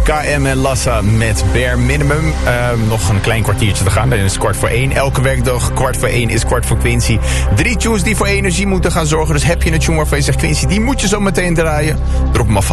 KM en Lassa met Bare Minimum. Nog een klein kwartiertje te gaan. Dan is het 1:15. Elke werkdag 1:15 is kwart voor Quincy. 3 tunes die voor energie moeten gaan zorgen. Dus heb je een tune waarvan je zegt, Quincy, die moet je zo meteen draaien. Drop hem af